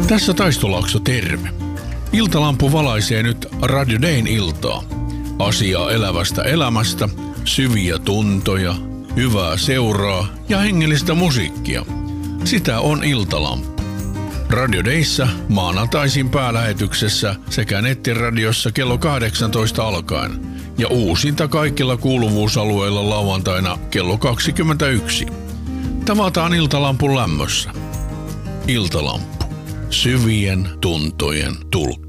Tässä Taistolaakso, terve. Iltalampu valaisee nyt Radio Dayn iltaa. Asiaa elävästä elämästä, syviä tuntoja, hyvää seuraa ja hengellistä musiikkia. Sitä on Iltalampu. Radio Dayssä maanantaisin päälähetyksessä sekä nettiradiossa kello 18 alkaen ja uusinta kaikilla kuuluvuusalueilla lauantaina kello 21. Tavataan Iltalampun lämmössä. Iltalampu. Syvien tuntojen tulkki.